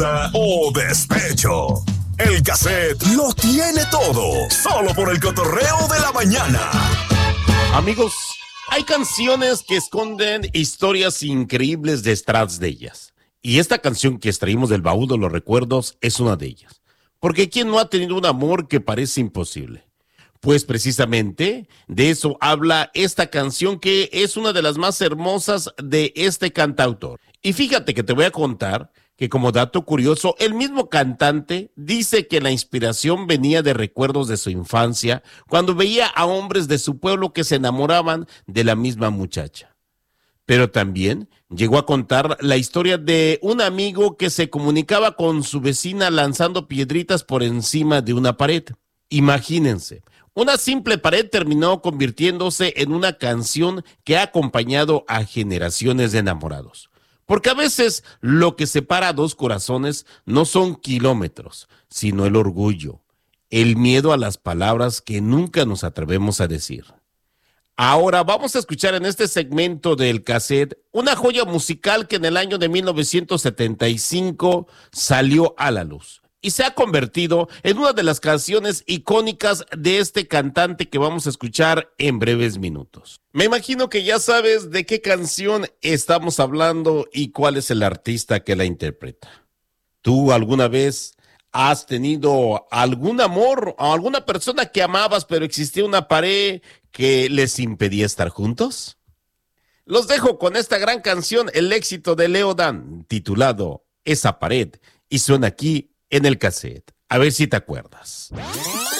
o despecho. El cassette lo tiene todo, solo por el cotorreo de la mañana. Amigos, hay canciones que esconden historias increíbles detrás de ellas. Y esta canción que extraímos del baúl de los recuerdos es una de ellas. Porque ¿quién no ha tenido un amor que parece imposible? Pues precisamente de eso habla esta canción, que es una de las más hermosas de este cantautor. Y fíjate que te voy a contar que, como dato curioso, el mismo cantante dice que la inspiración venía de recuerdos de su infancia, cuando veía a hombres de su pueblo que se enamoraban de la misma muchacha. Pero también llegó a contar la historia de un amigo que se comunicaba con su vecina lanzando piedritas por encima de una pared. Imagínense, una simple pared terminó convirtiéndose en una canción que ha acompañado a generaciones de enamorados. Porque a veces lo que separa a dos corazones no son kilómetros, sino el orgullo, el miedo a las palabras que nunca nos atrevemos a decir. Ahora vamos a escuchar en este segmento del cassette una joya musical que en el año de 1975 salió a la luz y se ha convertido en una de las canciones icónicas de este cantante que vamos a escuchar en breves minutos. Me imagino que ya sabes de qué canción estamos hablando y cuál es el artista que la interpreta. ¿Tú alguna vez has tenido algún amor o alguna persona que amabas, pero existía una pared que les impedía estar juntos? Los dejo con esta gran canción, el éxito de Leo Dan, titulado Esa pared, y suena aquí en el cassette. A ver si te acuerdas.